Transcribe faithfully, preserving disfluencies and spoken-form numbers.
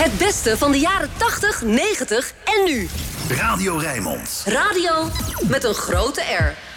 Het beste van de jaren tachtig, negentig en nu. Radio Rijnmond. Radio met een grote R.